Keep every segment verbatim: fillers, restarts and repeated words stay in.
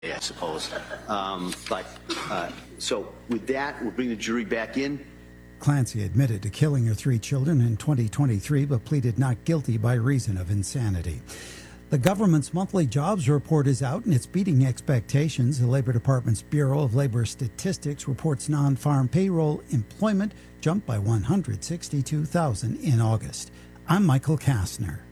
I suppose. Um, but uh, so with that, we'll bring the jury back in. Clancy admitted to killing her three children in twenty twenty-three, but pleaded not guilty by reason of insanity. The government's monthly jobs report is out, and it's beating expectations. The Labor Department's Bureau of Labor Statistics reports non-farm payroll employment jumped by one hundred sixty-two thousand in August. I'm Michael Kastner.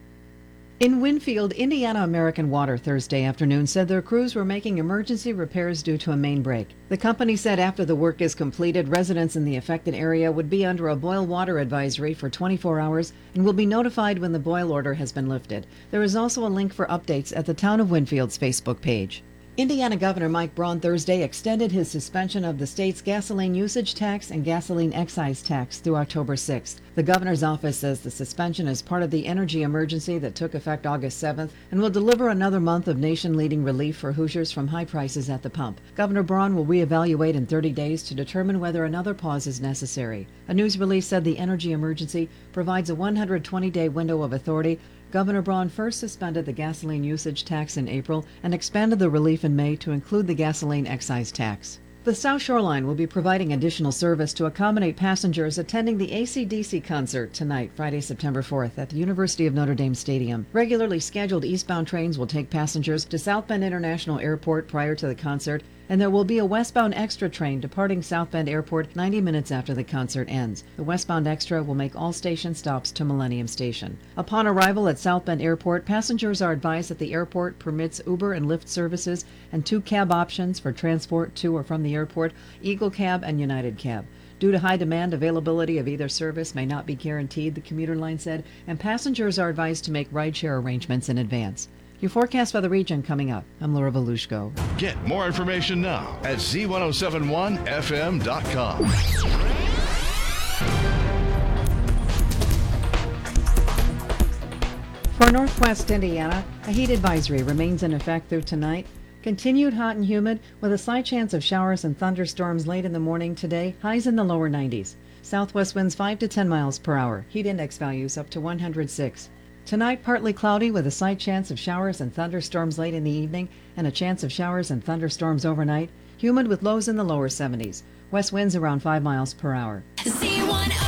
In Winfield, Indiana American Water Thursday afternoon said their crews were making emergency repairs due to a main break. The company said after the work is completed, residents in the affected area would be under a boil water advisory for twenty-four hours and will be notified when the boil order has been lifted. There is also a link for updates at the Town of Winfield's Facebook page. Indiana Governor Mike Braun Thursday extended his suspension of the state's gasoline usage tax and gasoline excise tax through October sixth. The governor's office says the suspension is part of the energy emergency that took effect August seventh and will deliver another month of nation-leading relief for Hoosiers from high prices at the pump. Governor Braun will reevaluate in thirty days to determine whether another pause is necessary. A news release said the energy emergency provides a one hundred twenty day window of authority. Governor Braun first suspended the gasoline usage tax in April and expanded the relief in May to include the gasoline excise tax. The South Shore Line will be providing additional service to accommodate passengers attending the A C D C concert tonight, Friday, September fourth, at the University of Notre Dame Stadium. Regularly scheduled eastbound trains will take passengers to South Bend International Airport prior to the concert, and there will be a westbound extra train departing South Bend Airport ninety minutes after the concert ends. The westbound extra will make all station stops to Millennium Station. Upon arrival at South Bend Airport, passengers are advised that the airport permits Uber and Lyft services and two cab options for transport to or from the airport, Eagle Cab and United Cab. Due to high demand, availability of either service may not be guaranteed, the commuter line said, and passengers are advised to make rideshare arrangements in advance. Your forecast for the region coming up. I'm Laura Volushko. Get more information now at Z ten seventy-one F M dot com. For Northwest Indiana, a heat advisory remains in effect through tonight. Continued hot and humid with a slight chance of showers and thunderstorms late in the morning today, highs in the lower nineties. Southwest winds five to ten miles per hour. Heat index values up to one hundred six. Tonight, partly cloudy with a slight chance of showers and thunderstorms late in the evening and a chance of showers and thunderstorms overnight. Humid with lows in the lower seventies. West winds around five miles per hour. Z